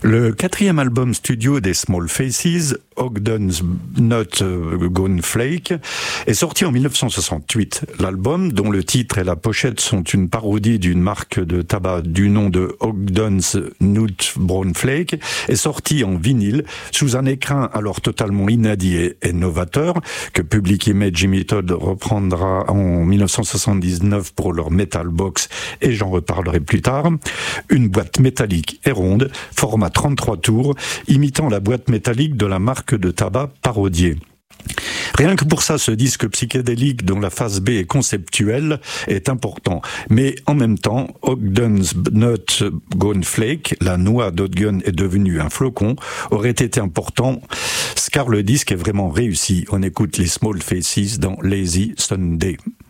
Le quatrième album studio des Small Faces, Ogden's Not Gone Flake, est sorti en 1968. L'album, dont le titre et la pochette sont une parodie d'une marque de tabac du nom de Ogden's Nut Brown Flake, est sorti en vinyle sous un écrin alors totalement inédit et novateur que Public Image Limited reprendra en 1979 pour leur Metal Box, et j'en reparlerai plus tard. Une boîte métallique et ronde, format 33 tours, imitant la boîte métallique de la marque de tabac parodiée. Rien que pour ça, ce disque psychédélique dont la phase B est conceptuelle est important. Mais en même temps, Ogden's Not Gone Flake, la noix d'Ogden est devenue un flocon, aurait été important, car le disque est vraiment réussi. On écoute les Small Faces dans Lazy Sunday.